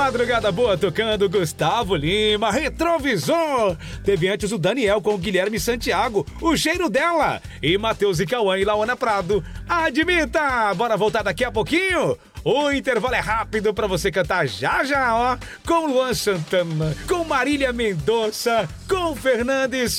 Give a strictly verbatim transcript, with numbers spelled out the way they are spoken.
Madrugada Boa tocando Gustavo Lima, Retrovisor. Teve antes o Daniel com o Guilherme Santiago, O Cheiro Dela. E Matheus e Cauã e Laona Prado, Admita. Bora voltar daqui a pouquinho? O intervalo é rápido pra você cantar já já, ó. Com Luan Santana, com Marília Mendonça, com Fernandes.